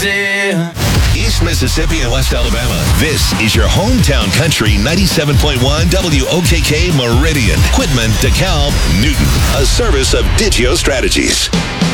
easy. East Mississippi and West Alabama. This is your hometown country 97.1 WOKK Meridian. Quitman, DeKalb, Newton. A service of Digio Strategies.